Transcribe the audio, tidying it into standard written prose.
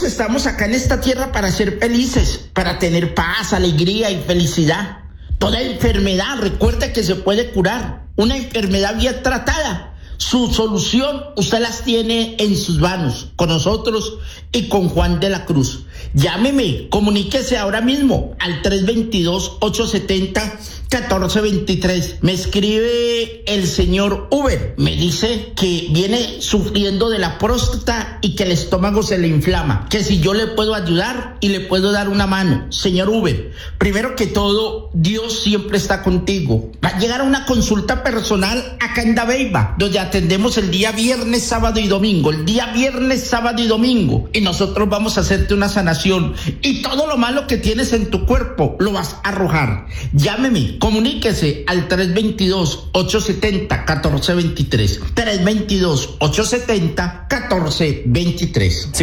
todos estamos acá en esta tierra para ser felices, para tener paz, alegría y felicidad. Toda enfermedad, recuerda que se puede curar. Una enfermedad bien tratada, su solución usted las tiene en sus manos, con nosotros y con Juan de la Cruz. Llámeme, comuníquese ahora mismo al 322-870-1423. Me escribe el señor Uber, me dice que viene sufriendo de la próstata y que el estómago se le inflama, que si yo le puedo ayudar y le puedo dar una mano. Señor Uber, primero que todo, Dios siempre está contigo. Va a llegar a una consulta personal acá en Dabeiba, donde atendemos el día viernes, sábado y domingo. El día viernes, sábado y domingo. Y nosotros vamos a hacerte una sanación. Y todo lo malo que tienes en tu cuerpo lo vas a arrojar. Llámeme, comuníquese al 322-870-1423. 322-870-1423.